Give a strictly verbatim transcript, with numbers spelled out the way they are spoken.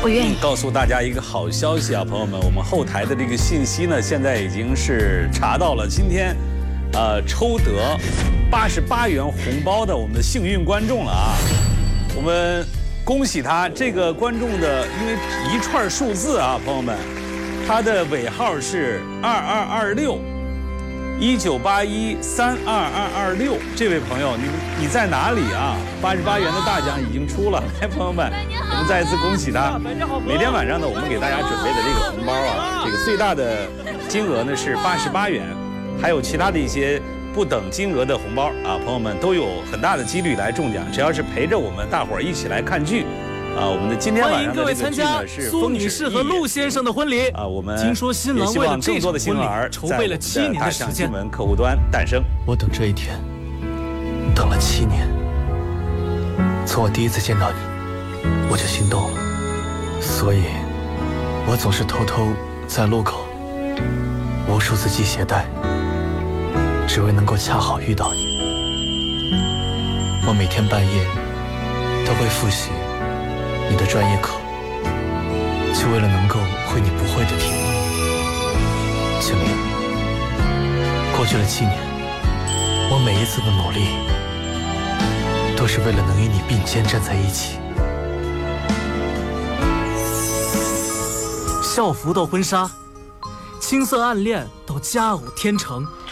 我愿意。 告诉大家一个好消息啊，朋友们，我们后台的这个信息呢，现在已经是查到了今天，呃，抽得八十八元红包的我们的幸运观众了啊！我们恭喜他，这个观众的因为一串数字啊，朋友们，他的尾号是二二二六。一九八一三二二二六，这位朋友，你你在哪里啊？八十八元的大奖已经出了，来，朋友们，我们再一次恭喜他。每天晚上呢，我们给大家准备的这个红包啊，这个最大的金额呢是八十八元，还有其他的一些不等金额的红包啊，朋友们都有很大的几率来中奖，只要是陪着我们大伙儿一起来看剧。啊，我们的今天晚上的这个剧呢是苏女士和陆先生的婚礼啊，我们听说新郎为了这场婚礼筹备了七年的时间， 新闻客户端诞生。 我等这一天等了七年，从我第一次见到你，我就心动了，所以，我总是偷偷在路口无数次系鞋带，只为能够恰好遇到你。我每天半夜都会复习你的专业课，就为了能够会你不会的题目。青莲，过去了七年，我每一次的努力，都是为了能与你并肩站在一起。 校服到婚纱，青涩暗恋到佳偶天成，